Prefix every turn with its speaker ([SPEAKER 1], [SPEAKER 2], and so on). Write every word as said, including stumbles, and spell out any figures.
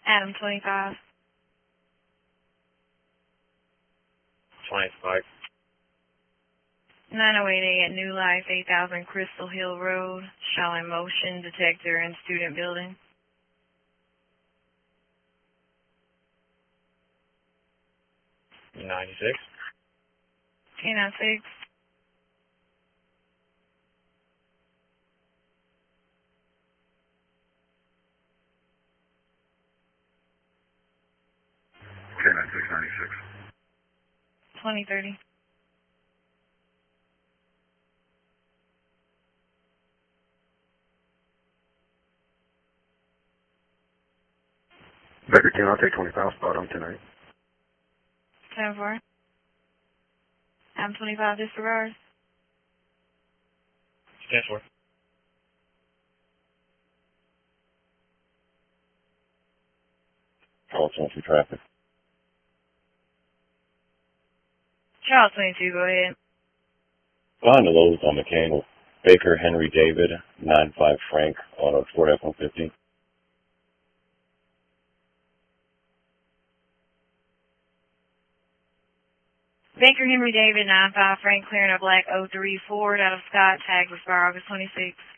[SPEAKER 1] Adam twenty-five.
[SPEAKER 2] twenty-five.
[SPEAKER 1] nine oh eight A at New Life, eight thousand Crystal Hill Road, showing motion detector in student building.
[SPEAKER 2] ninety-six.
[SPEAKER 1] K nine six.
[SPEAKER 3] K nine six ninety-six.
[SPEAKER 1] twenty thirty.
[SPEAKER 3] Baker ten, I'll take twenty-five spot on tonight.
[SPEAKER 1] ten four. Adam twenty-five disregard.
[SPEAKER 2] ten four.
[SPEAKER 4] Call for traffic.
[SPEAKER 1] Charles twenty-two, go ahead.
[SPEAKER 4] Behind the Lowe's on McCain with Baker Henry David, nine five Frank on a Ford F one fifty.
[SPEAKER 1] Baker Henry David, nine five Frank, clearing a black oh three Ford out of Scott, tag was for August twenty-sixth.